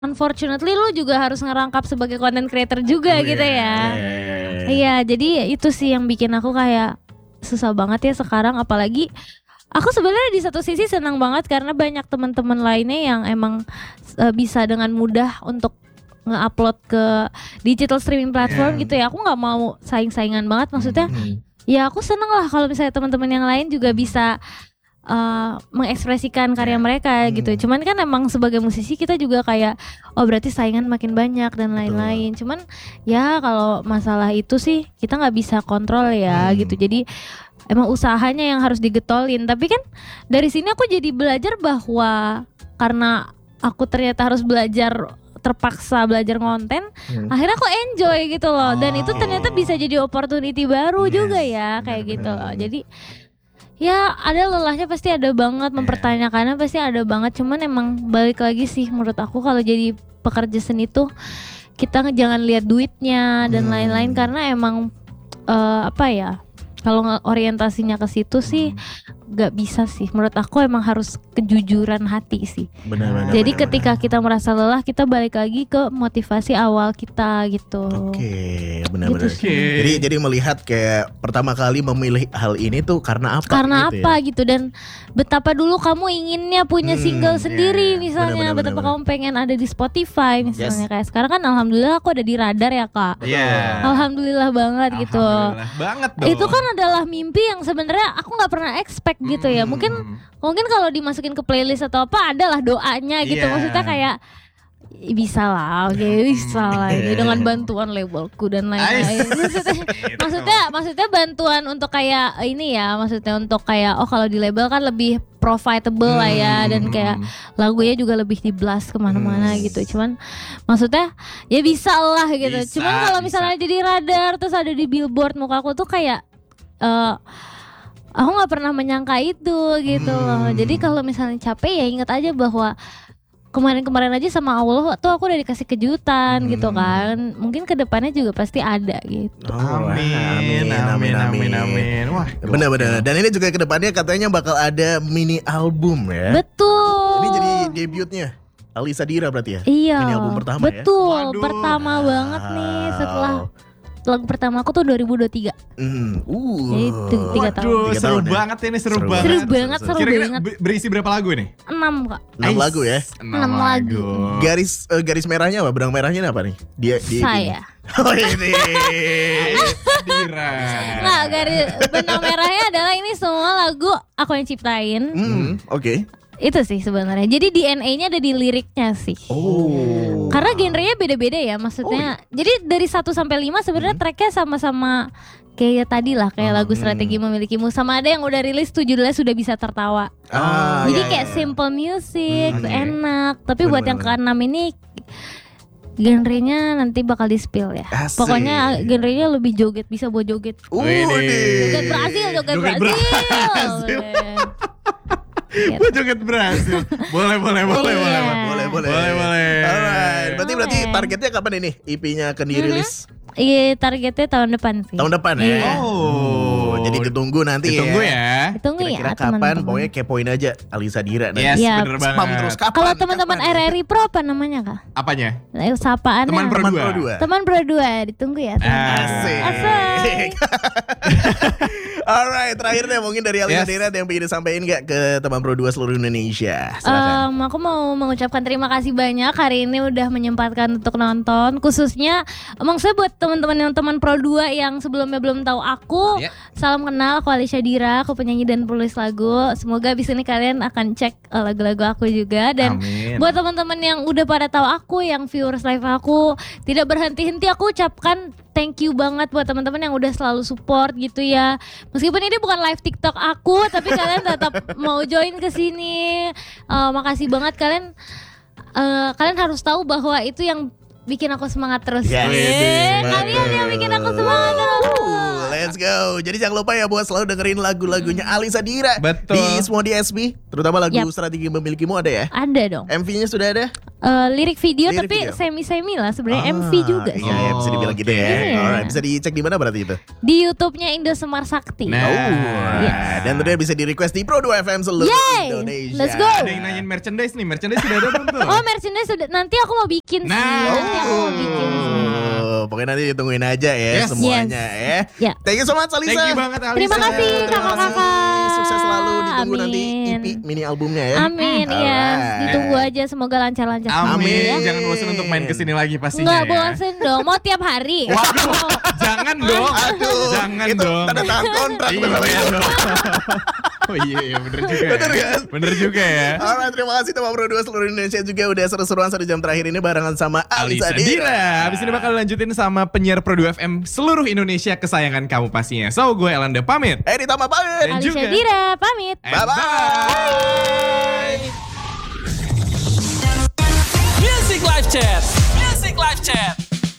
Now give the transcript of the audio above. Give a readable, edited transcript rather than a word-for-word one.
unfortunately lu juga harus ngerangkap sebagai content creator juga gitu ya. Iya, jadi itu sih yang bikin aku kayak susah banget ya sekarang, apalagi aku sebenarnya di satu sisi senang banget karena banyak teman-teman lainnya yang emang bisa dengan mudah untuk nge-upload ke digital streaming platform gitu ya. Aku nggak mau saing-saingan banget, maksudnya ya aku seneng lah kalau misalnya teman-teman yang lain juga bisa mengekspresikan karya mereka gitu. Cuman kan emang sebagai musisi kita juga kayak berarti saingan makin banyak dan lain-lain. Cuman ya kalau masalah itu sih kita nggak bisa kontrol ya gitu. Jadi emang usahanya yang harus digetolin. Tapi kan dari sini aku jadi belajar bahwa karena aku ternyata harus terpaksa belajar konten, akhirnya aku enjoy gitu loh. Dan itu ternyata bisa jadi opportunity baru juga ya kayak gitu loh. Jadi ya ada lelahnya pasti ada banget, mempertanyakannya pasti ada banget. Cuman emang balik lagi sih menurut aku kalau jadi pekerja seni tuh kita jangan lihat duitnya dan lain-lain, karena emang apa ya, kalau orientasinya ke situ sih gak bisa sih. Menurut aku emang harus kejujuran hati sih. Benar. Jadi ketika kita merasa lelah, kita balik lagi ke motivasi awal kita gitu. Oke, benar-benar. Gitu Jadi melihat kayak pertama kali memilih hal ini tuh karena apa? Karena gitu apa ya? gitu, dan betapa dulu kamu inginnya punya single sendiri misalnya, Benar, betapa kamu pengen ada di Spotify misalnya. Kayak sekarang kan alhamdulillah aku ada di Radar ya Kak. Alhamdulillah banget gitu. Alhamdulillah banget dong. Itu kan adalah mimpi yang sebenarnya aku nggak pernah expect gitu ya. Mungkin kalau dimasukin ke playlist atau apa adalah doanya gitu. Maksudnya kayak bisa lah, bisa lah ini dengan bantuan labelku dan lain-lain. Maksudnya bantuan untuk kayak ini ya, maksudnya untuk kayak kalau di label kan lebih profitable lah ya, dan kayak lagunya juga lebih di-blast kemana-mana gitu. Cuman maksudnya ya bisa lah gitu. Cuman kalau misalnya jadi Radar terus ada di Billboard, muka aku tuh kayak aku nggak pernah menyangka itu gitu loh. Jadi kalau misalnya capek ya ingat aja bahwa kemarin aja sama Allah tuh aku udah dikasih kejutan gitu kan. Mungkin kedepannya juga pasti ada gitu. Amin. Wah, benar. Dan ini juga kedepannya katanya bakal ada mini album ya. Betul. Ini jadi debutnya Alisa Dira berarti ya? Iya. Mini album pertama betul, ya? pertama banget nih setelah lagu pertama aku tuh 2023. Jadi 3 tahun. Aduh, seru tahun ya? banget ini, seru Seru banget. banget. Kira-kira berisi berapa lagu ini? 6 Kak. 6 lagu ya? 6 lagu. Garis merahnya apa? Benang merahnya apa nih? Dia Saya. Oh ini. Dira. Nggak, garis benang merahnya adalah ini semua lagu aku yang ciptain. Oke. Itu sih sebenarnya. Jadi DNA-nya ada di liriknya sih. Karena genrenya beda-beda ya, maksudnya. Jadi dari 1 sampai 5 sebenarnya tracknya sama-sama kayak tadi lah, kayak lagu Strategi Memilikimu, sama ada yang udah rilis tuh judulnya Sudah Bisa Tertawa. Jadi kayak simple music, enak. Tapi buat yang ke-6 ini genrenya nanti bakal di-spill ya. Asik. Pokoknya genrenya lebih joget, bisa buat joget. Joget Brazil. Buat joget berhasil. Boleh. Alright. Berarti targetnya kapan ini EP-nya akan dirilis? Iya, targetnya tahun depan sih. Tahun depan ya. Jadi ditunggu nanti Ditunggu ya. Ditunggu ya Kira-kira kapan? teman-teman. Pokoknya kepoin aja Alisa Dira nanti. Yes, Iya. bener banget. Spam terus kapan? Kalau teman-teman Kapan? RRI Pro apa namanya Kak? Apanya? Sapaannya. Teman Pro Pro 2. 2. Teman Pro 2, ditunggu ya. Asik. Alright, terakhir deh mungkin dari Alisa Dira yang pengen disampaikan gak ke teman Pro 2 seluruh Indonesia? Silakan. Aku mau mengucapkan terima kasih banyak hari ini udah menyempatkan untuk nonton, khususnya maksudnya buat teman-teman yang teman Pro 2 yang sebelumnya belum tahu aku. Salam kenal, aku Alisa Dira, aku penyanyi dan penulis lagu. Semoga abis ini kalian akan cek lagu-lagu aku juga. Dan buat teman-teman yang udah pada tahu aku, yang viewers live aku, tidak berhenti-henti aku ucapkan thank you banget buat teman-teman yang udah selalu support gitu ya. Meskipun ini bukan live TikTok aku, tapi kalian tetap mau join ke sini. Makasih banget kalian. Kalian harus tahu bahwa itu yang bikin aku semangat terus. Kalian yang bikin aku semangat terus. let's go. Jadi jangan lupa ya buat selalu dengerin lagu-lagunya Alisa Dira. Betul. Di semua DSP, terutama lagu Strategi Memilikimu ada ya? Ada dong. MV-nya sudah ada? Lirik video Lirik tapi video. semi-semi lah sebenarnya MV juga sih. Iya, bisa dibilang gitu ya. Iya. Alright, bisa dicek di mana berarti itu? Di YouTube-nya Indo Semar Sakti. Nah. Dan tentunya bisa di request di Pro 2 FM seluruh Yay! Indonesia. Let's go. Ada yang nanyain merchandise nih. Merchandise sudah ada belum tuh? Oh, merchandise sudah. Nanti aku mau bikin sih. Nanti aku mau bikin sih. Pokoknya nanti ditungguin aja ya Yes. semuanya ya. Ya. Thank you so much Alisa. Thank you banget Alisa. Terima kasih kakak-kakak. Sukses selalu, ditunggu Amin. nanti EP mini albumnya ya. Amin, yes. Alright. Ditunggu aja semoga lancar-lancar. Amin. Ya. Jangan bosan untuk main kesini lagi pastinya. Nggak ya. bosen dong, mau tiap hari. Waduh, jangan dong. Aduh, Jangan itu dong. tanda tangan kontrak. Iya dong. Oh iya bener juga. Bener kan? Bener juga ya. Alright, terima kasih teman Pro 2 seluruh Indonesia juga udah seru-seruan 1 jam terakhir ini barengan sama Alisa Dira. Habis ini bakal lanjutin sama penyiar Pro 2 FM seluruh Indonesia kesayangan kamu pastinya. So gue Elanda pamit. Ditambah pamit. Dan Alisa juga Dira pamit. And Bye-bye. Music Live Chat. Music Live Chat.